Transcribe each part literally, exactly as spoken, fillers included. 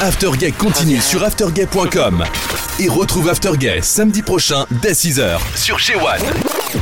Aftergay continue sur aftergay point com et retrouve Aftergay samedi prochain dès six heures sur G un.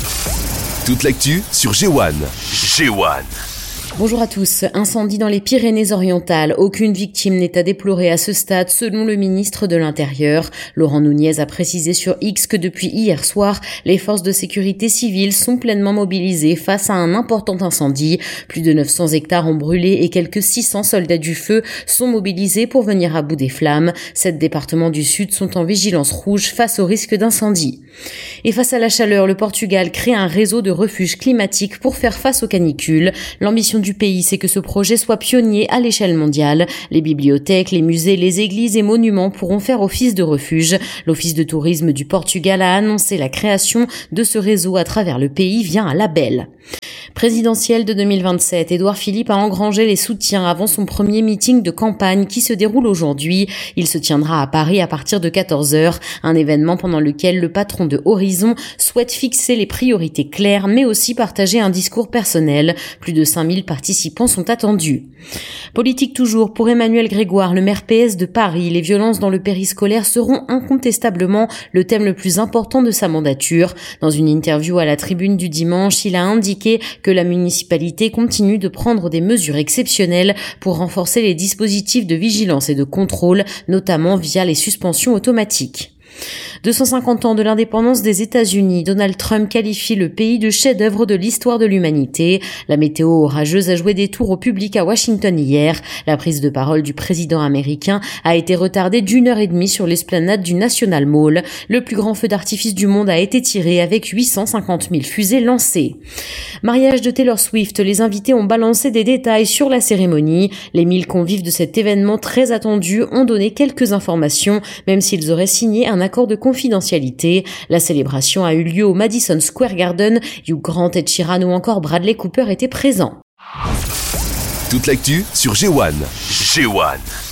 Toute l'actu sur G un. G un. Bonjour à tous. Incendie dans les Pyrénées-Orientales. Aucune victime n'est à déplorer à ce stade, selon le ministre de l'Intérieur. Laurent Nunez a précisé sur X que depuis hier soir, les forces de sécurité civile sont pleinement mobilisées face à un important incendie. Plus de neuf cents hectares ont brûlé et quelques six cents soldats du feu sont mobilisés pour venir à bout des flammes. Sept départements du Sud sont en vigilance rouge face au risque d'incendie. Et face à la chaleur, le Portugal crée un réseau de refuges climatiques pour faire face aux canicules. L'ambition du pays, c'est que ce projet soit pionnier à l'échelle mondiale. Les bibliothèques, les musées, les églises et monuments pourront faire office de refuge. L'Office de tourisme du Portugal a annoncé la création de ce réseau à travers le pays via un label. Présidentielle de deux mille vingt-sept, Édouard Philippe a engrangé les soutiens avant son premier meeting de campagne qui se déroule aujourd'hui. Il se tiendra à Paris à partir de quatorze heures, un événement pendant lequel le patron de Horizon souhaite fixer les priorités claires mais aussi partager un discours personnel. Plus de cinq mille participants sont attendus. Politique toujours pour Emmanuel Grégoire, le maire P S de Paris. Les violences dans le périscolaire seront incontestablement le thème le plus important de sa mandature. Dans une interview à la Tribune du dimanche, il a indiqué que la municipalité continue de prendre des mesures exceptionnelles pour renforcer les dispositifs de vigilance et de contrôle, notamment via les suspensions automatiques. deux cent cinquante ans de l'indépendance des États-Unis, Donald Trump qualifie le pays de chef-d'œuvre de l'histoire de l'humanité. La météo orageuse a joué des tours au public à Washington hier. La prise de parole du président américain a été retardée d'une heure et demie sur l'esplanade du National Mall. Le plus grand feu d'artifice du monde a été tiré avec huit cent cinquante mille fusées lancées. Mariage de Taylor Swift, les invités ont balancé des détails sur la cérémonie. Les mille convives de cet événement très attendu ont donné quelques informations, même s'ils auraient signé un accord de confidentialité. La célébration a eu lieu au Madison Square Garden. Hugh Grant, Ed Sheeran ou encore Bradley Cooper étaient présents. Toute l'actu sur G un. G un.